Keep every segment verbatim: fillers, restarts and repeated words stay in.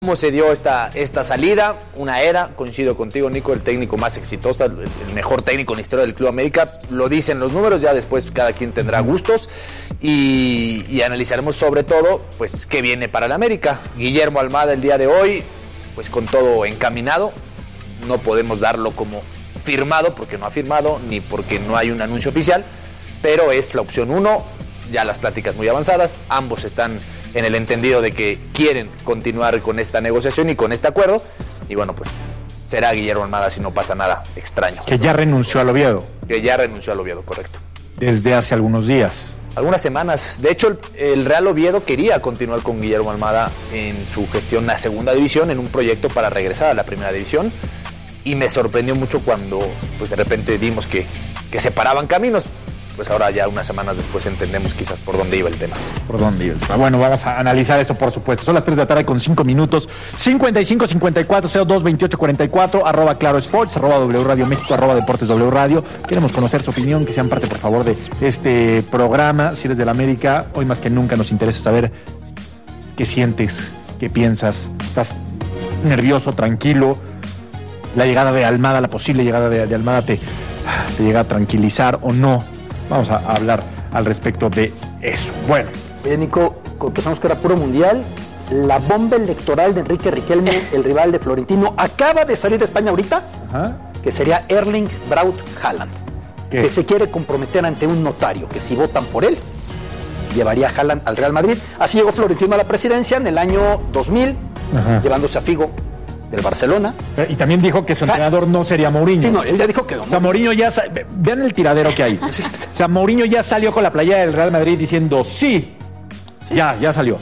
¿Cómo se dio esta, esta salida? Una era, coincido contigo, Nico, el técnico más exitoso, el, el mejor técnico en la historia del Club América. Lo dicen los números, ya después cada quien tendrá gustos. Y, y analizaremos sobre todo, pues, qué viene para el América. Guillermo Almada el día de hoy, pues con todo encaminado. No podemos darlo como firmado, porque no ha firmado, ni porque no hay un anuncio oficial. Pero es la opción uno, ya las pláticas muy avanzadas. Ambos están en el entendido de que quieren continuar con esta negociación y con este acuerdo, y bueno, pues será Guillermo Almada si no pasa nada extraño. Que ya renunció al Oviedo. Que ya renunció al Oviedo, correcto. Desde hace algunos días. Algunas semanas. De hecho, el, el Real Oviedo quería continuar con Guillermo Almada en su gestión en la segunda división, en un proyecto para regresar a la primera división, y me sorprendió mucho cuando pues de repente vimos que, que separaban caminos. Pues ahora ya unas semanas después entendemos quizás por dónde iba el tema. Por dónde iba el tema. Bueno, vamos a analizar esto, por supuesto. Son las tres de la tarde con cinco minutos. cincuenta y cinco, cincuenta y cuatro, cero dos, veintiocho, cuarenta y cuatro, arroba Claro Sports, arroba W Radio México, arroba Deportes W Radio. Queremos conocer su opinión, que sean parte, por favor, de este programa. Si eres del América, hoy más que nunca nos interesa saber qué sientes, qué piensas. ¿Estás nervioso, tranquilo? La llegada de Almada, la posible llegada de, de Almada, te, te llega a tranquilizar o no? Vamos a hablar al respecto de eso. Bueno. Oye, Nico, pensamos que era puro mundial. La bomba electoral de Enrique Riquelme, el rival de Florentino, acaba de salir de España ahorita, Ajá. que sería Erling Braut Haaland, ¿Qué? que se quiere comprometer ante un notario, que si votan por él, llevaría a Haaland al Real Madrid. Así llegó Florentino a la presidencia en el año dos mil, Ajá. llevándose a Figo del Barcelona. Y también dijo que su entrenador no sería Mourinho. Sí, no, él ya dijo que no. O sea, Mourinho ya... Sa- Vean el tiradero que hay. O sea, Mourinho ya salió con la playera del Real Madrid diciendo sí. Ya, ya salió.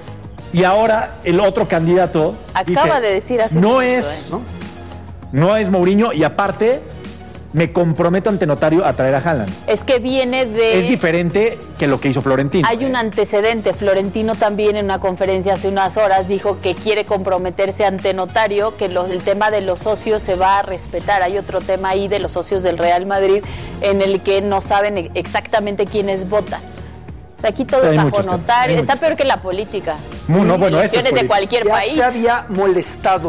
Y ahora el otro candidato acaba dice, de decir hace no un es, momento, ¿eh? ¿no? no es Mourinho, y aparte me comprometo ante notario a traer a Haaland. Es que viene de... Es diferente que lo que hizo Florentino. Hay un antecedente. Florentino también en una conferencia hace unas horas dijo que quiere comprometerse ante notario, que lo, el tema de los socios se va a respetar. Hay otro tema ahí de los socios del Real Madrid en el que no saben exactamente quiénes votan. O sea, aquí todo es bajo notario. Está peor que la política. Muy, no, bueno, elecciones de cualquier ya país. Se había molestado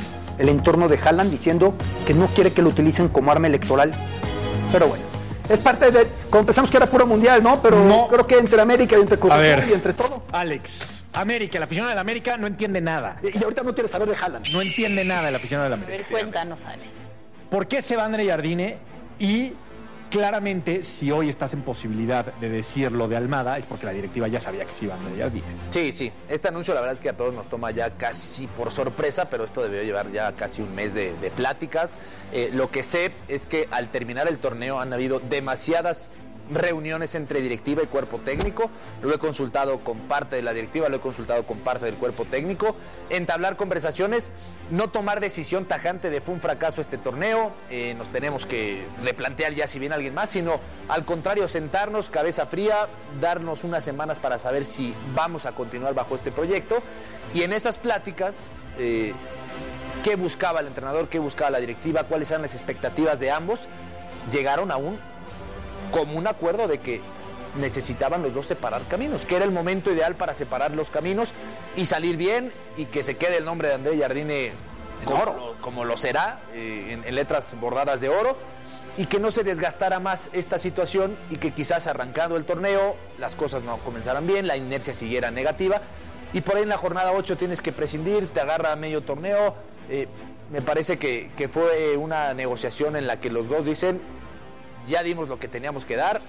el entorno de Haaland diciendo que no quiere que lo utilicen como arma electoral. Pero bueno, es parte de... Como pensamos que era puro mundial, ¿no? Pero no. Creo que entre América y entre Cruz Azul y entre todo. Alex, América, la afición de la América no entiende nada. Y, y ahorita no quiere saber de Haaland. No entiende nada la afición de la América. A ver, cuéntanos, Ale. ¿Por qué se va André Jardine? Y claramente, si hoy estás en posibilidad de decir lo de Almada, es porque la directiva ya sabía que se iba André Jardine. Sí, sí. Este anuncio la verdad es que a todos nos toma ya casi por sorpresa, pero esto debió llevar ya casi un mes de, de pláticas. Eh, lo que sé es que al terminar el torneo han habido demasiadas reuniones entre directiva y cuerpo técnico. Lo he consultado con parte de la directiva, lo he consultado con parte del cuerpo técnico. Entablar conversaciones, no tomar decisión tajante de fue un fracaso este torneo, eh, nos tenemos que replantear ya si viene alguien más, sino al contrario, sentarnos cabeza fría, darnos unas semanas para saber si vamos a continuar bajo este proyecto. Y en esas pláticas, eh, qué buscaba el entrenador, qué buscaba la directiva, cuáles eran las expectativas de ambos, llegaron a un común acuerdo de que necesitaban los dos separar caminos, que era el momento ideal para separar los caminos y salir bien, y que se quede el nombre de André Jardine como, lo, como lo será, eh, en, en letras bordadas de oro, y que no se desgastara más esta situación, y que quizás arrancando el torneo las cosas no comenzaran bien, la inercia siguiera negativa, y por ahí en la jornada ocho tienes que prescindir, te agarra a medio torneo. Eh, me parece que, que fue una negociación en la que los dos dicen: ya dimos lo que teníamos que dar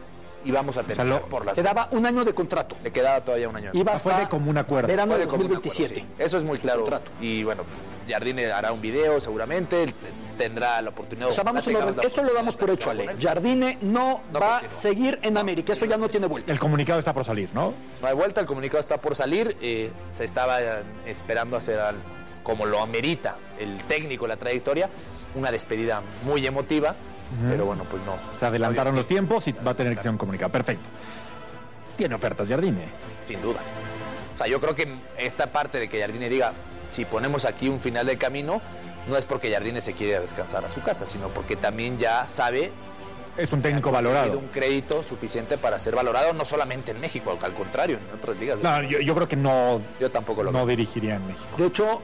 y vamos a terminar, o sea, lo, por las... Se daba un año de contrato. Le quedaba todavía un año. Iba hasta fue de común acuerdo. Verano de dos mil veintisiete. Sí. Eso es muy claro. Contrato. Y bueno, Jardine hará un video seguramente, tendrá la oportunidad. O sea, vamos a lo, esto lo damos por hecho, Ale. Jardine no, no va a seguir en América, eso ya no tiene vuelta. El comunicado está por salir, ¿no? No hay vuelta, el comunicado está por salir. Eh, se estaba esperando hacer, al, como lo amerita el técnico, la trayectoria, una despedida muy emotiva. Uh-huh. Pero bueno, pues no. Se adelantaron los tiempos y va a tener que ser un comunicado. Perfecto. Tiene ofertas Jardine. Sin duda. O sea, yo creo que esta parte de que Jardine diga, si ponemos aquí un final de camino, no es porque Jardine se quiere descansar a su casa, sino porque también ya sabe es un técnico valorado. Un crédito suficiente para ser valorado, no solamente en México, al contrario, en otras ligas. No, yo, yo creo que no, yo tampoco lo no veo. dirigiría en México. De hecho,